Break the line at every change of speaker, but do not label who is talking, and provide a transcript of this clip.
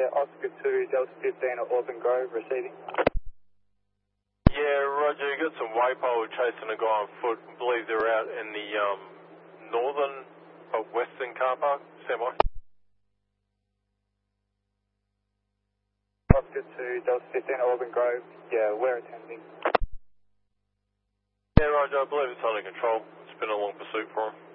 Yeah, Oscar 2, Delta 15 at Auburn Grove, receiving.
Yeah, Roger, you got some Waypole chasing a guy on foot. I believe they're out in the northern or western car park. Stand by.
Oscar 2, Delta 15 at Auburn Grove. Yeah, we're attending.
Yeah, Roger, I believe it's under control. It's been a long pursuit for him.